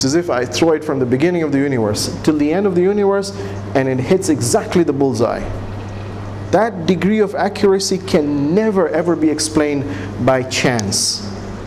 as if I throw it from the beginning of the universe till the end of the universe, and it hits exactly the bullseye. That degree of accuracy can never ever be explained by chance.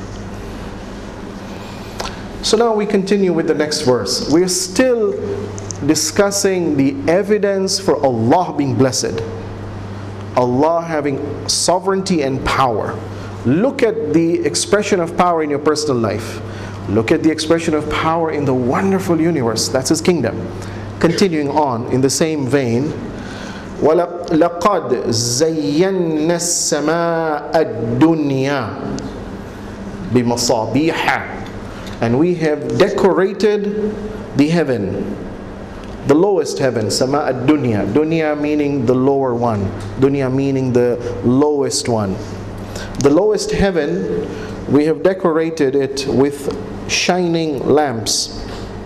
So now we continue with the next verse. We are still discussing the evidence for Allah being blessed, Allah having sovereignty and power. Look at the expression of power in your personal life. Look at the expression of power in the wonderful universe. That's His kingdom. Continuing on in the same vein, وَلَقَدْ زَيَّنَّا السَّمَاءَ الدُّنْيَا بِمَصَابِيحَ. And we have decorated the heaven, the lowest heaven, Sama ad-Dunya. Dunya meaning the lower one. Dunya meaning the lowest one. The lowest heaven, we have decorated it with shining lamps.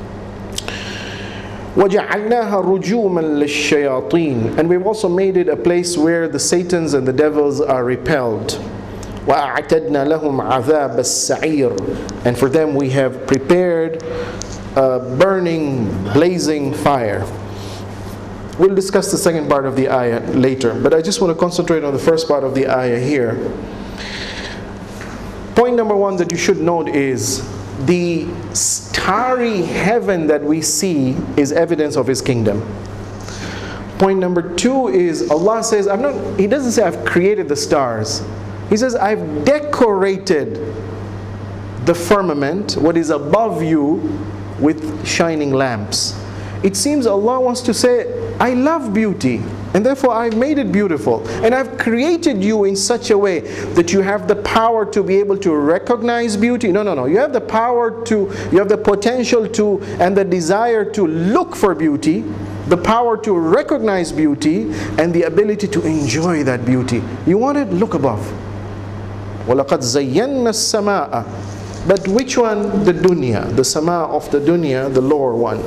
وَجَعَلْنَاهَا رُجُومًا لِلشَّيَاطِينَ. And we've also made it a place where the Satans and the devils are repelled. وَأَعْتَدْنَا لَهُمْ عَذَابَ السَّعِيرِ. And for them we have prepared a burning, blazing fire. We'll discuss the second part of the ayah later, but I just want to concentrate on the first part of the ayah here. Point number one that you should note is the starry heaven that we see is evidence of His kingdom. Point number two is Allah says, He doesn't say I've created the stars. He says I've decorated the firmament, what is above you, with shining lamps. It seems Allah wants to say, I love beauty, and therefore I've made it beautiful, and I've created you in such a way that you have the power to be able to recognize beauty. No. You have the power to, you have the potential to, and the desire to look for beauty, the power to recognize beauty, and the ability to enjoy that beauty. You want it? Look above. وَلَقَدْ زَيَّنَّا السَّمَاءَ. But which one? The dunya, the sama of the dunya, the lower one.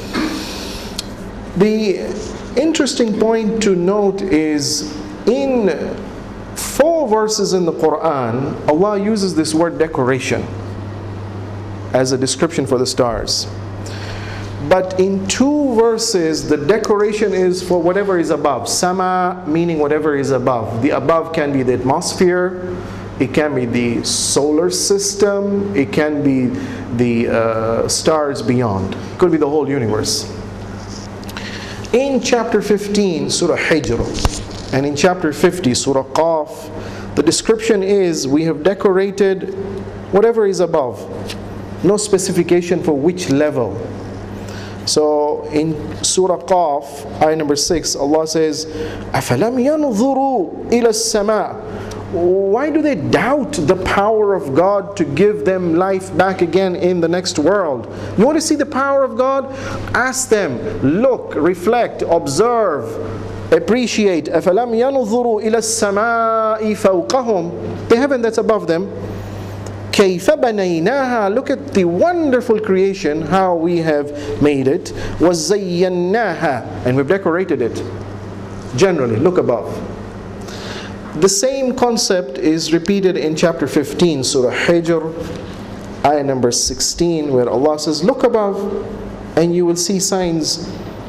The interesting point to note is in 4 verses in the Quran, Allah uses this word decoration as a description for the stars. But in 2 verses, the decoration is for whatever is above. Sama meaning whatever is above. The above can be the atmosphere, it can be the solar system, it can be the stars beyond. It could be the whole universe. In chapter 15, Surah Hijr, and in chapter 50, Surah Qaf, the description is we have decorated whatever is above. No specification for which level. So in Surah Qaf, ayah number 6, Allah says, أَفَلَمْ يَنْظُرُوا إِلَى السَّمَاءِ. Why do they doubt the power of God to give them life back again in the next world? You want to see the power of God? Ask them, look, reflect, observe, appreciate. أَفَلَمْ يَنْظُرُوا إِلَى السَّمَاءِ فَوْقَهُمْ. The heaven that's above them. كَيْفَ بَنَيْنَاهَا. Look at the wonderful creation, how we have made it. وَزَيَّنَّاهَا. And we've decorated it. Generally, look above. The same concept is repeated in chapter 15, Surah Hijr, ayah number 16, where Allah says, look above and you will see signs.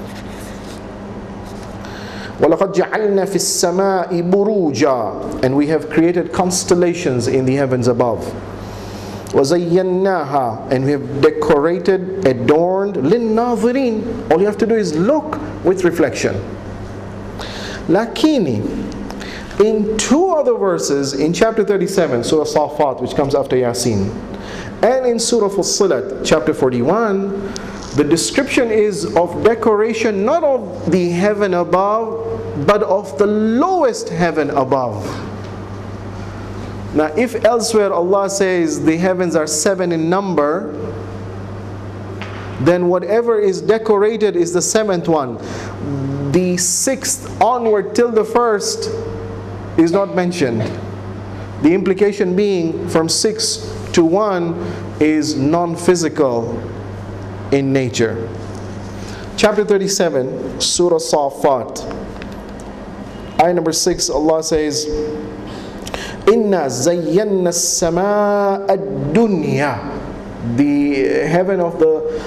وَلَقَدْ جَعَلْنَا فِي السَّمَاءِ بُرُوجًا. And we have created constellations in the heavens above. وَزَيَّنَّاهَا. And we have decorated, adorned, لِلنَّاظِرِينَ. All you have to do is look with reflection. Lakini, in 2 other verses, in chapter 37, Surah Safat, which comes after Yasin, and in Surah Fussilat, chapter 41, the description is of decoration not of the heaven above, but of the lowest heaven above. Now, if elsewhere Allah says the heavens are 7 in number, then whatever is decorated is the 7th one. The 6th onward till the 1st is not mentioned. The implication being from 6 to 1 is non-physical in nature. Chapter 37, Surah Safat, ayah number 6, Allah says, Inna zayyana as-samaa ad-dunya. The heaven of the